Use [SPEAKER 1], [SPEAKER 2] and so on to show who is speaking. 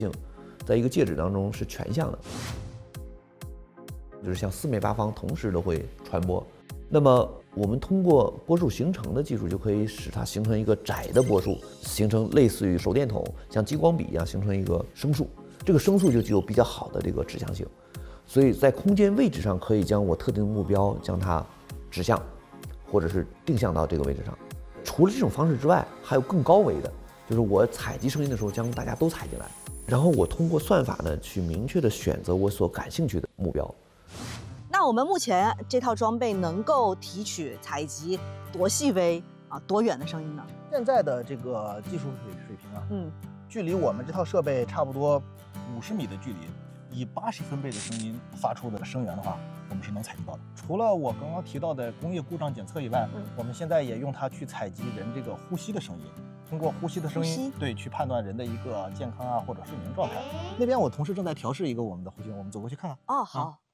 [SPEAKER 1] 在一个介质当中是全向的，就是向四面八方同时都会传播。那么我们通过波束形成的技术，就可以使它形成一个窄的波束，形成类似于手电筒像激光笔一样形成一个声束，这个声束就具有比较好的这个指向性，所以在空间位置上可以将我特定的目标将它指向，或者是定向到这个位置上。除了这种方式之外，还有更高维的，就是我采集声音的时候将大家都采进来，然后我通过算法呢去明确的选择我所感兴趣的目标。
[SPEAKER 2] 那我们目前这套装备能够提取、采集多细微多远的声音呢？
[SPEAKER 3] 现在的这个技术水平啊，距离我们这套设备差不多50米的距离，以80分贝的声音发出的声源的话，我们是能采集到的。除了我刚刚提到的工业故障检测以外，我们现在也用它去采集人这个呼吸的声音。通过呼吸的声音，对，去判断人的一个健康啊或者睡眠状态。那边我同事正在调试一个我们的呼吸，我们走过去看看。
[SPEAKER 2] 好。